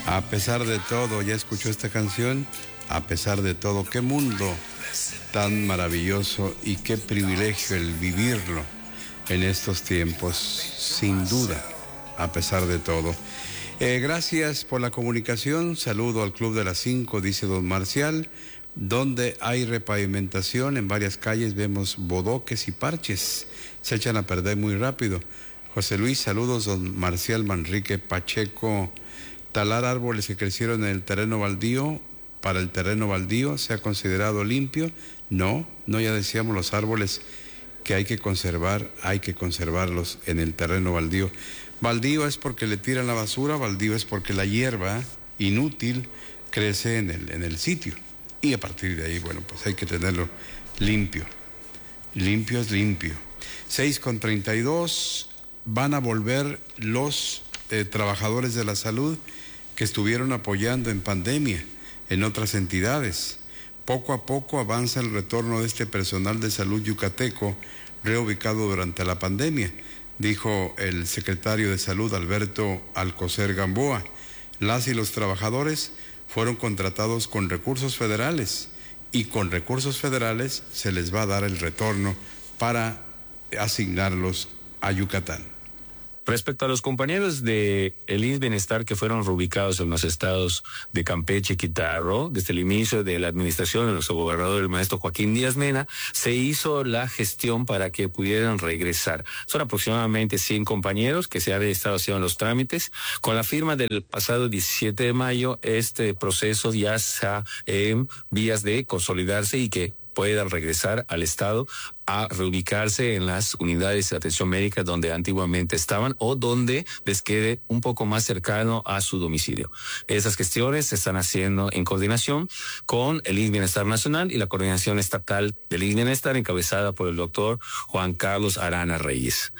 A pesar de todo, ¿ya escuchó esta canción? A pesar de todo, qué mundo tan maravilloso y qué privilegio el vivirlo en estos tiempos, sin duda, a pesar de todo. Gracias por la comunicación, saludo al Club de las 5, dice don Marcial, donde hay repavimentación en varias calles, vemos bodoques y parches, se echan a perder muy rápido. José Luis, saludos, don Marcial Manrique Pacheco. Talar árboles que crecieron en el terreno baldío, para el terreno baldío, ¿se ha considerado limpio? No, ya decíamos los árboles que hay que conservarlos en el terreno baldío. Baldío es porque le tiran la basura, baldío es porque la hierba inútil crece en el sitio. Y a partir de ahí, bueno, pues hay que tenerlo limpio. Limpio es limpio. 6:32, van a volver los trabajadores de la salud que estuvieron apoyando en pandemia en otras entidades. Poco a poco avanza el retorno de este personal de salud yucateco reubicado durante la pandemia, dijo el secretario de Salud Alberto Alcocer Gamboa. Las y los trabajadores fueron contratados con recursos federales y con recursos federales se les va a dar el retorno para asignarlos a Yucatán. Respecto a los compañeros de el IMSS Bienestar que fueron reubicados en los estados de Campeche y Quintana Roo, desde el inicio de la administración de nuestro gobernador, el maestro Joaquín Díaz Mena, se hizo la gestión para que pudieran regresar. Son aproximadamente 100 compañeros que se han estado haciendo los trámites. Con la firma del pasado 17 de mayo, este proceso ya está en vías de consolidarse y que puedan regresar al Estado a reubicarse en las unidades de atención médica donde antiguamente estaban o donde les quede un poco más cercano a su domicilio. Esas gestiones se están haciendo en coordinación con el IMSS Bienestar Nacional y la coordinación estatal del IMSS Bienestar encabezada por el doctor Juan Carlos Arana Reyes.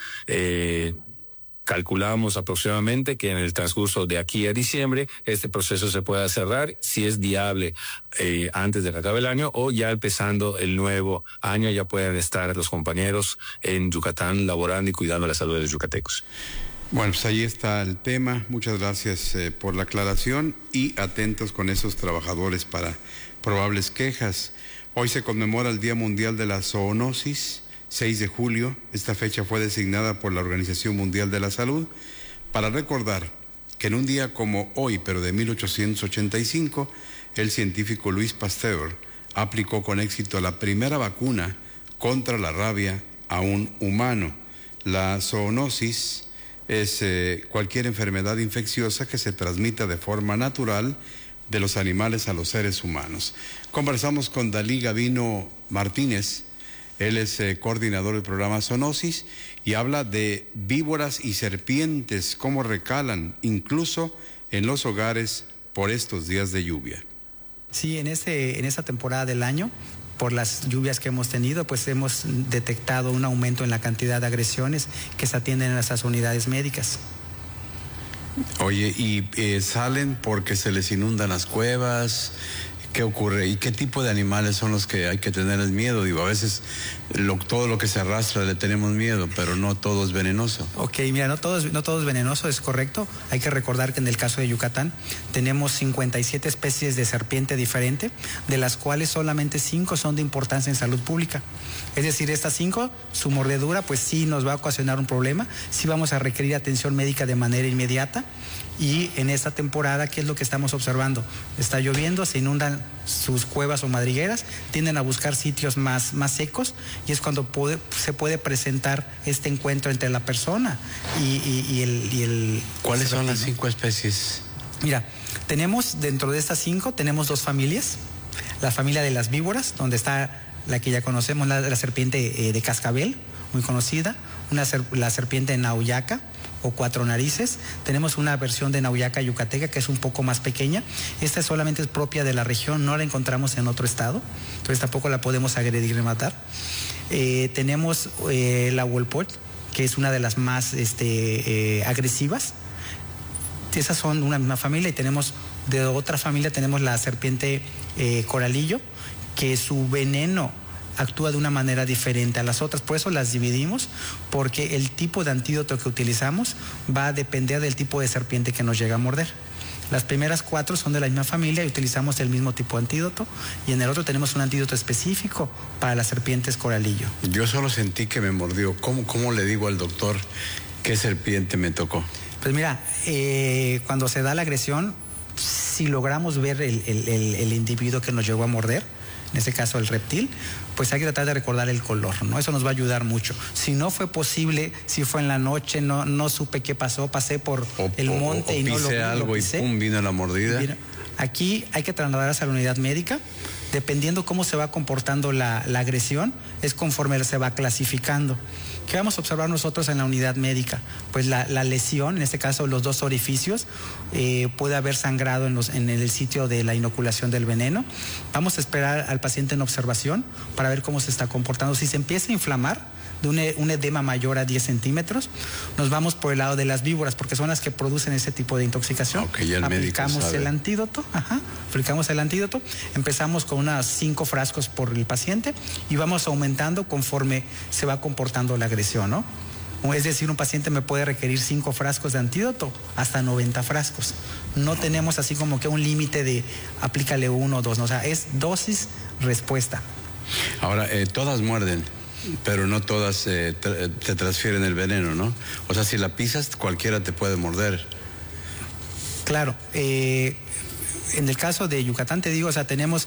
Calculamos aproximadamente que en el transcurso de aquí a diciembre este proceso se pueda cerrar, si es viable antes de que acabe el año o ya empezando el nuevo año ya puedan estar los compañeros en Yucatán laborando y cuidando la salud de los yucatecos. Bueno, pues ahí está el tema. Muchas gracias por la aclaración y atentos con esos trabajadores para probables quejas. Hoy se conmemora el Día Mundial de la Zoonosis. 6 de julio, esta fecha fue designada por la Organización Mundial de la Salud para recordar que en un día como hoy, pero de 1885, el científico Louis Pasteur aplicó con éxito la primera vacuna contra la rabia a un humano. La zoonosis es cualquier enfermedad infecciosa que se transmita de forma natural de los animales a los seres humanos. Conversamos con Dalí Gavino Martínez. Él es coordinador del programa Zoonosis y habla de víboras y serpientes, cómo recalan incluso en los hogares por estos días de lluvia. Sí, en esta temporada del año, por las lluvias que hemos tenido, pues hemos detectado un aumento en la cantidad de agresiones que se atienden en esas unidades médicas. Oye, ¿y salen porque se les inundan las cuevas? ¿Qué ocurre? ¿Y qué tipo de animales son los que hay que tener miedo? Digo, a veces todo lo que se arrastra le tenemos miedo, pero no todo es venenoso. Ok, mira, no todo es venenoso, es correcto. Hay que recordar que en el caso de Yucatán tenemos 57 especies de serpiente diferente, de las cuales solamente 5 son de importancia en salud pública. Es decir, estas 5, su mordedura, pues sí nos va a ocasionar un problema, sí vamos a requerir atención médica de manera inmediata. Y en esta temporada, ¿qué es lo que estamos observando? Está lloviendo, se inundan sus cuevas o madrigueras, tienden a buscar sitios más secos y es cuando se puede presentar este encuentro entre la persona y el ¿Cuáles son las 5 especies? Mira, tenemos dentro de estas 5, tenemos 2 familias. La familia de las víboras, donde está la que ya conocemos, la serpiente de cascabel, muy conocida, la serpiente de Nauyaca o 4 narices. Tenemos una versión de Nauyaca yucateca que es un poco más pequeña. Esta solamente es propia de la región, no la encontramos en otro estado, entonces tampoco la podemos agredir y matar. Tenemos la Huelpoch, que es una de las más agresivas. Esas son una misma familia. Y tenemos de otra familia, tenemos la serpiente coralillo, que su veneno actúa de una manera diferente a las otras, por eso las dividimos, porque el tipo de antídoto que utilizamos va a depender del tipo de serpiente que nos llega a morder. Las primeras 4 son de la misma familia y utilizamos el mismo tipo de antídoto, y en el otro tenemos un antídoto específico para las serpientes coralillo. Yo solo sentí que me mordió. ¿Cómo le digo al doctor qué serpiente me tocó? Pues mira, cuando se da la agresión, si logramos ver el individuo que nos llegó a morder, en este caso el reptil, pues hay que tratar de recordar el color, ¿no? Eso nos va a ayudar mucho. Si no fue posible, si fue en la noche, no supe qué pasó, pasé por el monte y no lo vi, algo y pum, vino la mordida. Aquí hay que trasladarse a la unidad médica. Dependiendo cómo se va comportando la agresión, es conforme se va clasificando. ¿Qué vamos a observar nosotros en la unidad médica? Pues la lesión, en este caso los 2 orificios, puede haber sangrado en el sitio de la inoculación del veneno. Vamos a esperar al paciente en observación para ver cómo se está comportando. Si se empieza a inflamar de un edema mayor a 10 centímetros, nos vamos por el lado de las víboras, porque son las que producen ese tipo de intoxicación. Okay, aplicamos el antídoto, empezamos con unas 5 frascos por el paciente y vamos aumentando conforme se va comportando la agresión, ¿no? Es decir, un paciente me puede requerir 5 frascos de antídoto, hasta 90 frascos. No tenemos así como que un límite de aplícale 1 o 2, ¿no? O sea, es dosis, respuesta. Ahora, todas muerden, pero no todas te transfieren el veneno, ¿no? O sea, si la pisas, cualquiera te puede morder. Claro. En el caso de Yucatán, te digo, o sea, tenemos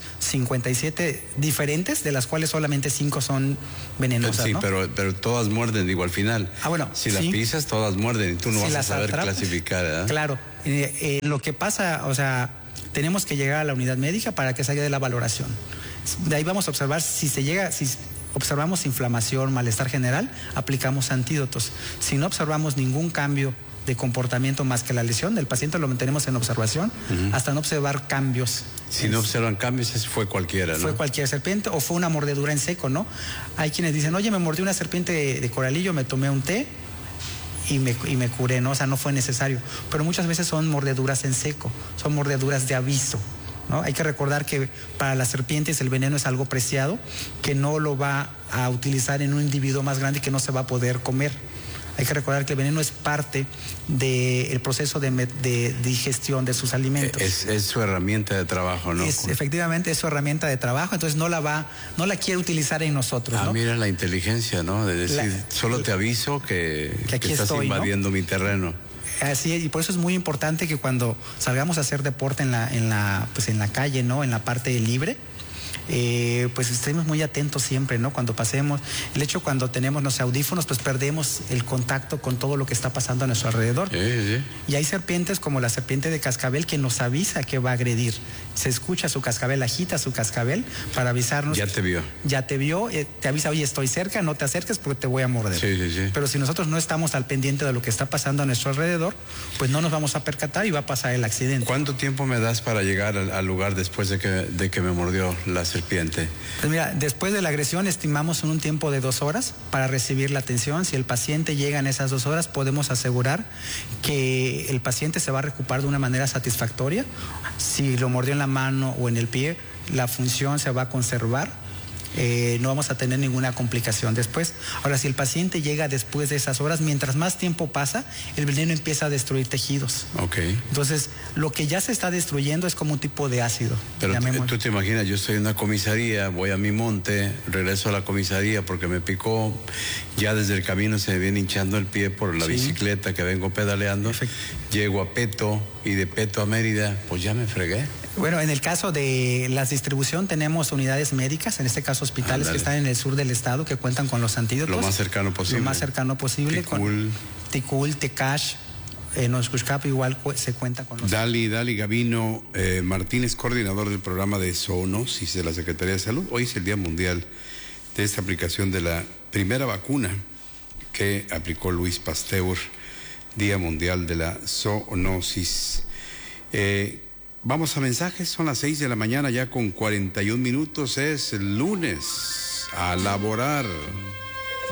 57 diferentes, de las cuales solamente 5 son venenosas, sí, ¿no? pero todas muerden, digo, al final. Bueno, si la pisas, todas muerden y tú no vas a saber clasificar, ¿eh? Claro. Lo que pasa, o sea, tenemos que llegar a la unidad médica para que salga de la valoración. De ahí vamos a observar si observamos inflamación, malestar general, aplicamos antídotos. Si no observamos ningún cambio de comportamiento más que la lesión, del paciente lo mantenemos en observación hasta no observar cambios. Si no observan cambios, fue cualquiera, ¿no? Fue cualquier serpiente o fue una mordedura en seco, ¿no? Hay quienes dicen, oye, me mordió una serpiente de coralillo, me tomé un té y me curé, ¿no? O sea, no fue necesario. Pero muchas veces son mordeduras en seco, son mordeduras de aviso, ¿no? Hay que recordar que para las serpientes el veneno es algo preciado, que no lo va a utilizar en un individuo más grande, que no se va a poder comer. Hay que recordar que el veneno es parte del proceso de digestión de sus alimentos. Es su herramienta de trabajo, ¿no? Efectivamente, es su herramienta de trabajo, entonces no la quiere utilizar en nosotros, ¿no? Mira la inteligencia, ¿no? De decir, solo te aviso que estás invadiendo, ¿no?, mi terreno. Así es, y por eso es muy importante que cuando salgamos a hacer deporte en la calle, ¿no?, en la parte libre, pues estemos muy atentos siempre, ¿no? Cuando pasemos, el hecho cuando tenemos los audífonos, pues perdemos el contacto con todo lo que está pasando a nuestro alrededor. Y hay serpientes como la serpiente de cascabel que nos avisa que va a agredir. Se escucha su cascabel, agita su cascabel para avisarnos. Ya te vio. Ya te vio, te avisa, oye, estoy cerca, no te acerques porque te voy a morder. Pero si nosotros no estamos al pendiente de lo que está pasando a nuestro alrededor, pues no nos vamos a percatar y va a pasar el accidente. ¿Cuánto tiempo me das para llegar al lugar después de que me mordió la serpiente? Pues mira, después de la agresión estimamos un tiempo de 2 horas para recibir la atención. Si el paciente llega en esas 2 horas, podemos asegurar que el paciente se va a recuperar de una manera satisfactoria. Si lo mordió en la mano o en el pie, la función se va a conservar. No vamos a tener ninguna complicación después. Ahora, si el paciente llega después de esas horas, mientras más tiempo pasa, el veneno empieza a destruir tejidos. Entonces, lo que ya se está destruyendo es como un tipo de ácido. Pero tú te imaginas, yo estoy en una comisaría, voy a mi monte, regreso a la comisaría porque me picó, ya desde el camino se me viene hinchando el pie por la bicicleta que vengo pedaleando, llego a Peto y de Peto a Mérida, pues ya me fregué. Bueno, en el caso de la distribución tenemos unidades médicas, en este caso hospitales que están en el sur del estado que cuentan con los antídotos. Lo más cercano posible. Lo más cercano posible. Ticul, Tecash, en Oxcuscap igual se cuenta con los... Dali Gavino Martínez, coordinador del programa de zoonosis de la Secretaría de Salud. Hoy es el Día Mundial de esta aplicación de la primera vacuna que aplicó Luis Pasteur, Día Mundial de la Zoonosis. Vamos a mensajes, son las 6 de la mañana ya con 41 minutos, es el lunes, a laborar.